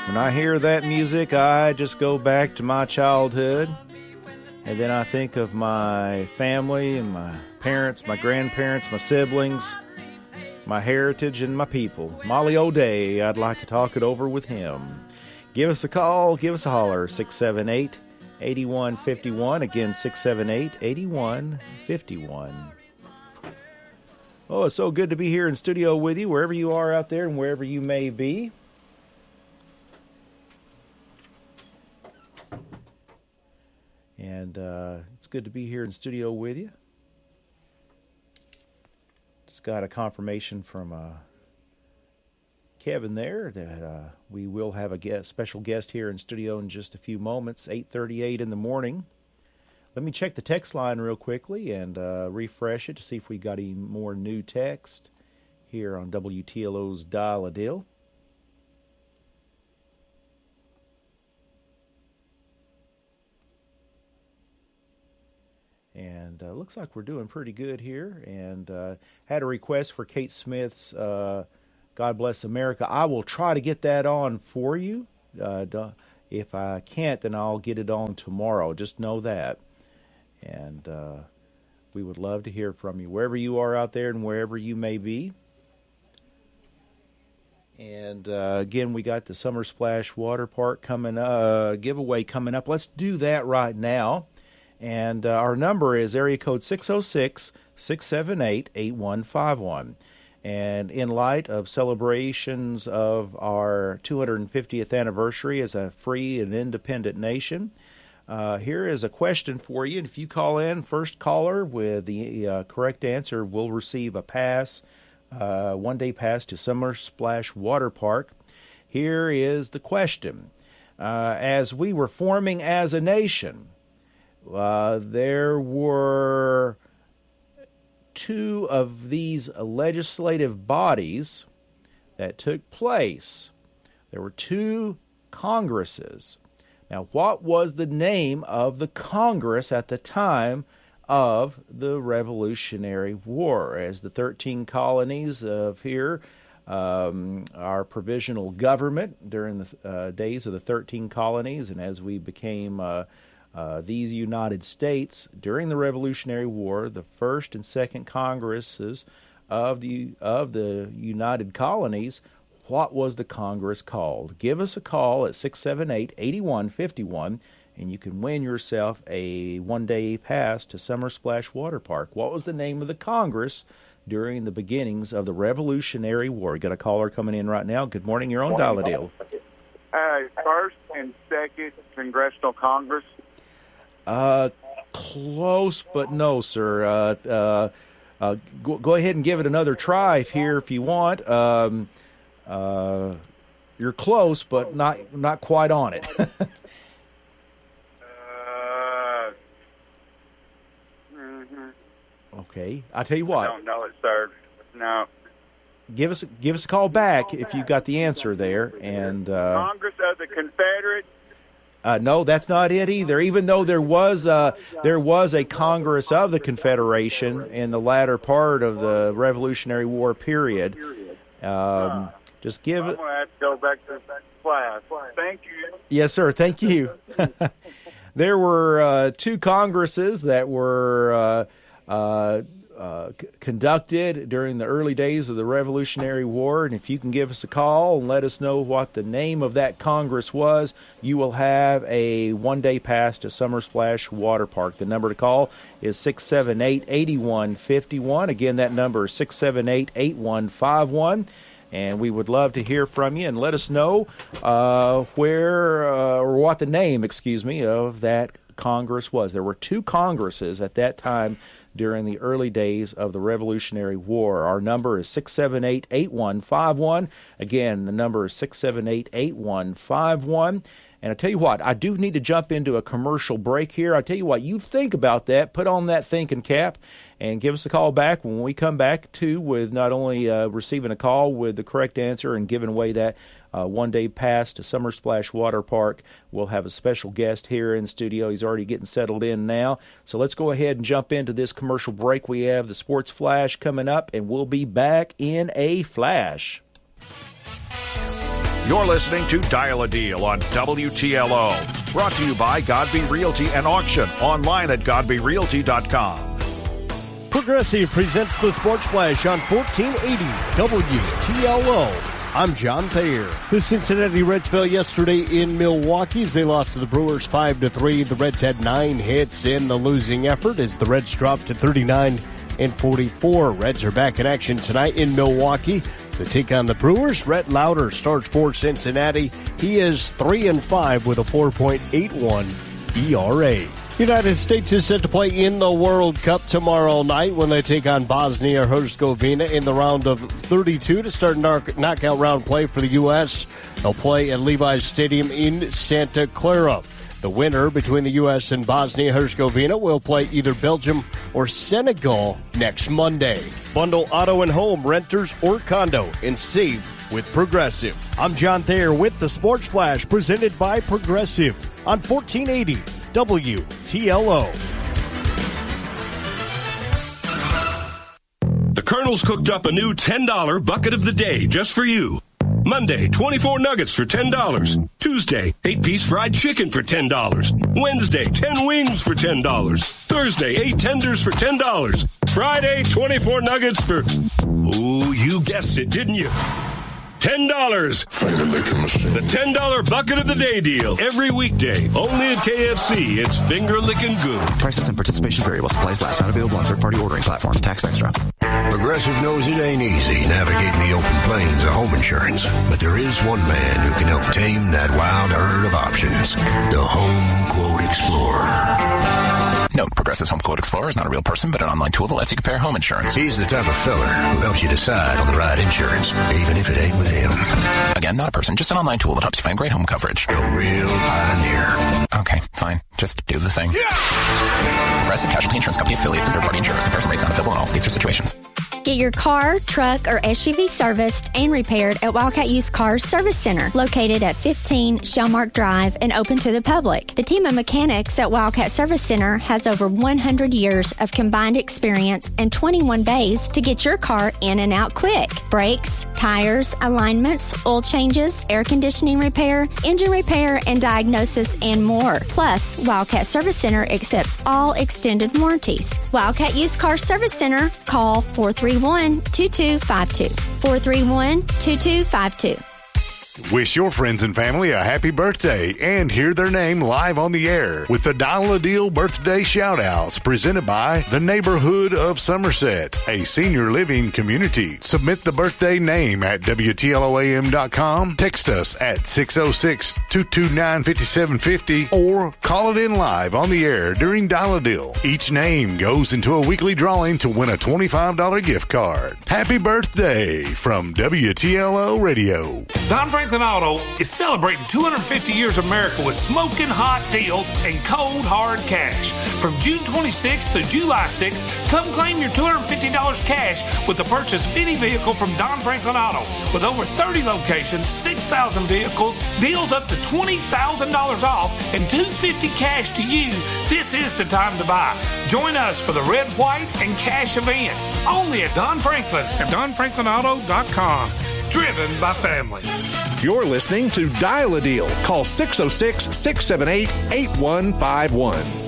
When I hear that music, I just go back to my childhood, and then I think of my family and my parents, my grandparents, my siblings, my heritage, and my people. Molly O'Day, I'd like to talk it over with him. Give us a call, give us a holler, 678-8151. Again, 678-8151. Oh, it's so good to be here in studio with you, wherever you are out there and wherever you may be. And it's good to be here in studio with you. Just got a confirmation from Kevin there that we will have a special guest here in studio in just a few moments, 8:38 in the morning. Let me check the text line real quickly and refresh it to see if we got any more new text here on WTLO's Dial-A-Deal. And looks like we're doing pretty good here. And had a request for Kate Smith's God Bless America. I will try to get that on for you. If I can't, then I'll get it on tomorrow. Just know that. And we would love to hear from you, wherever you are out there and wherever you may be. And again, we got the Summer Splash Water Park giveaway coming up. Let's do that right now. And our number is area code 606-678-8151. And in light of celebrations of our 250th anniversary as a free and independent nation, here is a question for you. And if you call in, first caller with the correct answer will receive a pass, one-day pass to Summer Splash Water Park. Here is the question. As we were forming as a nation, there were two of these legislative bodies that took place. There were two Congresses. Now, what was the name of the Congress at the time of the Revolutionary War? As the 13 colonies of here, our provisional government during the days of the 13 colonies, and as we became these United States during the Revolutionary War, the first and second Congresses of the United Colonies, what was the Congress called? Give us a call at 678-8151, and you can win yourself a one-day pass to Summer Splash Water Park. What was the name of the Congress during the beginnings of the Revolutionary War? Got a caller coming in right now. Good morning. You're on Dial-A-Deal. First and second Congressional Congress. Close, but no, sir. Go ahead and give it another try here if you want. You're close, but not quite on it. Okay, I'll tell you what. I don't know it, sir. No. Give us a call back if you got the answer there. And Congress of the Confederates. No, that's not it either. Even though there was a Congress of the Confederation in the latter part of the Revolutionary War period. Just give it. I'm going to have to go back to class. Thank you. Yes, sir. Thank you. There were two Congresses that were conducted during the early days of the Revolutionary War, and if you can give us a call and let us know what the name of that Congress was, you will have a one-day pass to Summer Splash Water Park. The number to call is 678-8151. Again, that number is 678-8151. And we would love to hear from you and let us know where or what the name, of that Congress was. There were two Congresses at that time during the early days of the Revolutionary War. Our number is 678-8151. Again, the number is 678-8151. And I tell you what, I do need to jump into a commercial break here. I tell you what, you think about that, put on that thinking cap, and give us a call back when we come back, too, with not only receiving a call with the correct answer and giving away that one-day pass to Summer Splash Water Park. We'll have a special guest here in studio. He's already getting settled in now. So let's go ahead and jump into this commercial break. We have the Sports Flash coming up, and we'll be back in a flash. You're listening to Dial a Deal on WTLO. Brought to you by Godby Realty and Auction. Online at GodbyRealty.com. Progressive presents the Sports Flash on 1480 WTLO. I'm John Thayer. The Cincinnati Reds fell yesterday in Milwaukee as they lost to the Brewers 5-3. The Reds had 9 hits in the losing effort as the Reds dropped to 39-44. Reds are back in action tonight in Milwaukee. To take on the Brewers, Rhett Lauder starts for Cincinnati. He is 3-5 with a 4.81 ERA. United States is set to play in the World Cup tomorrow night when they take on Bosnia-Herzegovina in the round of 32 to start knockout round play for the U.S. They'll play at Levi's Stadium in Santa Clara. The winner between the U.S. and Bosnia-Herzegovina will play either Belgium or Senegal next Monday. Bundle auto and home, renters, or condo, and save with Progressive. I'm John Thayer with the Sports Flash presented by Progressive on 1480 WTLO. The Colonel's cooked up a new $10 bucket of the day just for you. Monday, 24 nuggets for $10. Tuesday, 8-piece fried chicken for $10. Wednesday, 10 wings for $10. Thursday, 8 tenders for $10. Friday, 24 nuggets for, ooh, you guessed it, didn't you? $10. The $10 bucket of the day deal. Every weekday. Only at KFC. It's finger licking good. Prices and participation variable. Supplies last. Not available on third-party ordering platforms. Tax extra. Progressive knows it ain't easy navigating the open plains of home insurance. But there is one man who can help tame that wild herd of options. The Home Quote Explorer. Note, Progressive's Home Quote Explorer is not a real person, but an online tool that lets you compare home insurance. He's the type of fella who helps you decide on the right insurance, even if it ain't with him. Again, not a person, just an online tool that helps you find great home coverage. A real pioneer. Okay, fine. Just do the thing. Yeah! Progressive Casualty Insurance Company affiliates and third-party insurers. Comparison rates not available in all states or situations. Get your car, truck, or SUV serviced and repaired at Wildcat Used Cars Service Center, located at 15 Shellmark Drive and open to the public. The team of mechanics at Wildcat Service Center has over 100 years of combined experience and 21 bays to get your car in and out quick. Brakes, tires, alignments, oil changes, air conditioning repair, engine repair, and diagnosis, and more. Plus, Wildcat Service Center accepts all extended warranties. Wildcat Used Car Service Center, call 431-2252. 431-2252. Wish your friends and family a happy birthday and hear their name live on the air with the Dial a Deal birthday shout-outs presented by the Neighborhood of Somerset, a senior living community. Submit the birthday name at WTLOAM.com, text us at 606-229-5750, or call it in live on the air during Dial a Deal. Each name goes into a weekly drawing to win a $25 gift card. Happy birthday from WTLO Radio. Don Franklin Auto is celebrating 250 years of America with smoking hot deals and cold, hard cash. From June 26th to July 6th, come claim your $250 cash with the purchase of any vehicle from Don Franklin Auto. With over 30 locations, 6,000 vehicles, deals up to $20,000 off, and $250 cash to you, this is the time to buy. Join us for the Red, White, and Cash event. Only at Don Franklin and DonFranklinAuto.com. Driven by family. You're listening to Dial a Deal. Call 606-678-8151.